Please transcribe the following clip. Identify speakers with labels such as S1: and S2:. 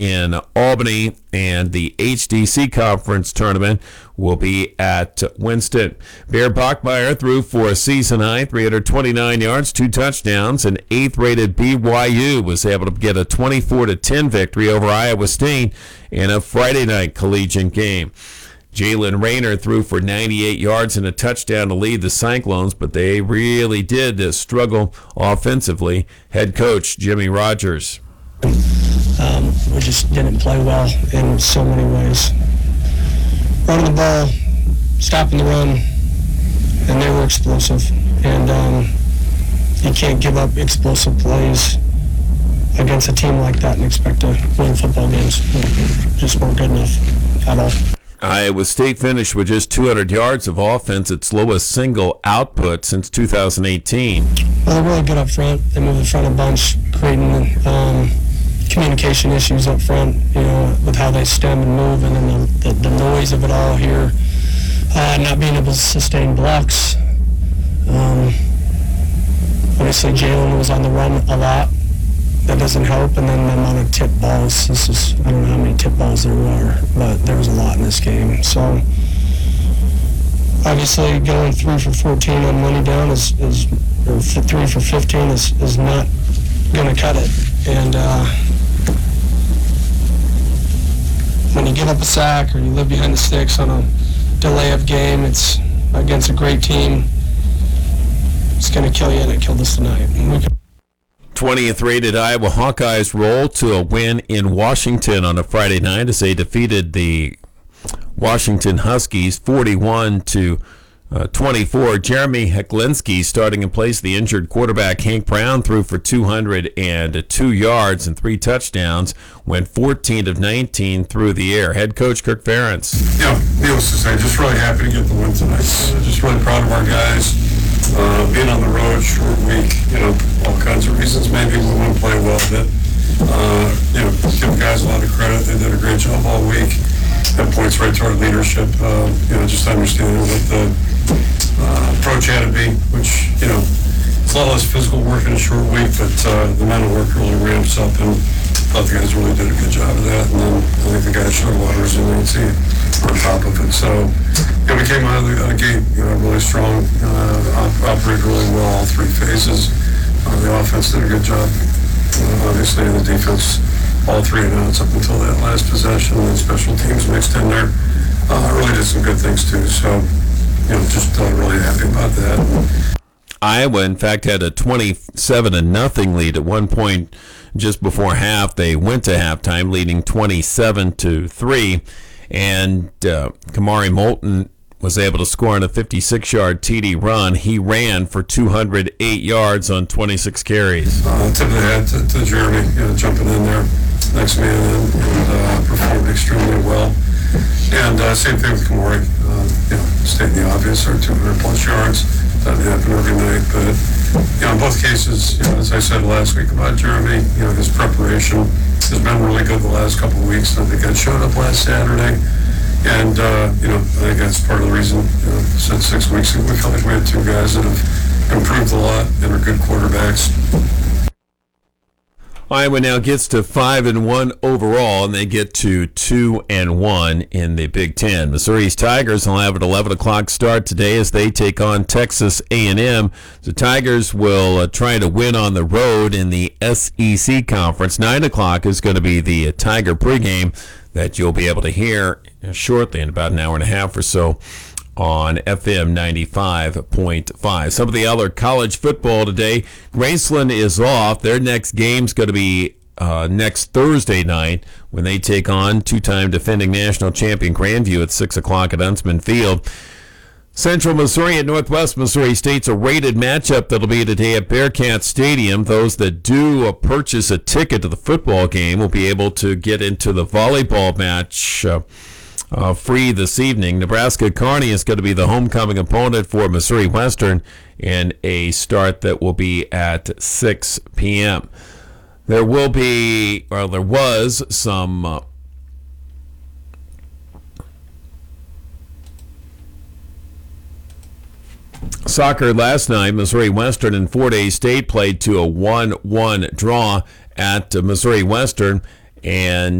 S1: in Albany, and the HDC Conference Tournament will be at Winston. Bear Bachmeyer threw for a season high 329 yards, 2 touchdowns, and 8th-rated BYU was able to get a 24-10 victory over Iowa State in a Friday night collegiate game. Jalen Rayner threw for 98 yards and a touchdown to lead the Cyclones, but they really did struggle offensively. Head coach Jimmy Rogers.
S2: We just didn't play well in so many ways. Running the ball, stopping the run, and they were explosive. And you can't give up explosive plays against a team like that and expect to win football games. Just weren't good enough at all.
S1: Iowa State finished with just 200 yards of offense, its lowest single output since 2018.
S2: Well, they're really good up front. They move in front a bunch, creating communication issues up front, with how they stem and move, and then the noise of it all here, not being able to sustain blocks. Obviously, Jalen was on the run a lot. That doesn't help, and then the amount of tip balls. I don't know how many tip balls there were, but there was a lot in this game. So, obviously, going 3 for 14 on money down or 3 for 15 is not going to cut it. And when you give up a sack or you live behind the sticks on a delay of game, it's against a great team. It's going to kill you, and it killed us tonight.
S1: 20th rated Iowa Hawkeyes roll to a win in Washington on a Friday night as they defeated the Washington Huskies 41-24. Jeremy Heklinski, starting in place of the injured quarterback Hank Brown, threw for 202 yards and 3 touchdowns, went 14 of 19 through the air. Head coach Kirk Ferentz.
S3: Needless to say, just really happy to get the win tonight. Just really proud of our guys. Being on the road, short week, all kinds of reasons. Maybe we wouldn't play well, but, give guys a lot of credit. They did a great job all week. That points right to our leadership, just understanding what the approach had to be, which, it's a lot less physical work in a short week, but the mental work really ramps up, and I thought the guys really did a good job of that. And then I think the guys showed a lot of resiliency on top of it. So, we came out of the gate, really strong, operated really well all 3 phases. The offense did a good job. Obviously, the defense, all 3 and outs up until that last possession, and special teams mixed in there. Really did some good things too. So, just really happy about that.
S1: Iowa, in fact, had a 27-0 lead at one point just before half. They went to halftime leading 27-3, and Kamari Moulton was able to score on a 56-yard TD run. He ran for 208 yards on 26 carries.
S3: Tip of the hat to Jeremy, jumping in there, next man in, and performed extremely well. And same thing with Kamari, stating the obvious, our 200-plus yards. Doesn't happen every night, but in both cases, as I said last week about Jeremy, his preparation has been really good the last couple of weeks. I think I showed up last Saturday, and I think that's part of the reason. Since 6 weeks ago, we felt like we had 2 guys that have improved a lot and are good quarterbacks.
S1: Iowa now gets to 5-1 overall, and they get to 2-1 in the Big Ten. Missouri's Tigers will have an 11 o'clock start today as they take on Texas A&M. The Tigers will try to win on the road in the SEC Conference. 9 o'clock is going to be the Tiger pregame that you'll be able to hear shortly in about an hour and a half or so on FM 95.5. Some of the other college football today. Graceland is off. Their next game's going to be next Thursday night when they take on 2-time defending national champion Grandview at 6 o'clock at Huntsman Field. Central Missouri and Northwest Missouri State's a rated matchup that'll be today at Bearcat Stadium. Those that do purchase a ticket to the football game will be able to get into the volleyball match free this evening. Nebraska Kearney is going to be the homecoming opponent for Missouri Western in a start that will be at 6 p.m. There was some soccer last night. Missouri Western and Fort Hays State played to a 1-1 draw at Missouri Western, and